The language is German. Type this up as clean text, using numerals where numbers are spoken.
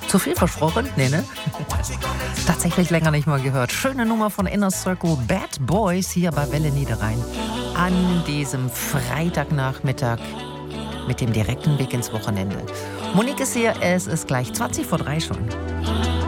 Zu viel versprochen? Nee, ne? Tatsächlich länger nicht mal gehört. Schöne Nummer von Inner Circle, Bad Boys hier bei Welle Niederrhein. An diesem Freitagnachmittag mit dem direkten Weg ins Wochenende. Monique ist hier, es ist gleich 3:20 schon.